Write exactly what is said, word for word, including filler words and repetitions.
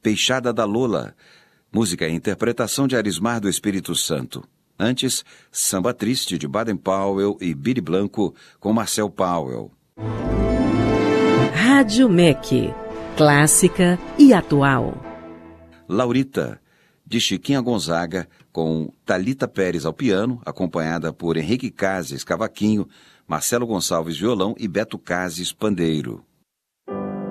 Peixada da Lola, música e interpretação de Arismar do Espírito Santo. Antes, Samba Triste de Baden Powell e Billy Blanco com Marcel Powell. Rádio M E C, clássica e atual. Laurita, de Chiquinha Gonzaga, com Thalita Pérez ao piano, acompanhada por Henrique Cases cavaquinho, Marcelo Gonçalves violão e Beto Cases pandeiro.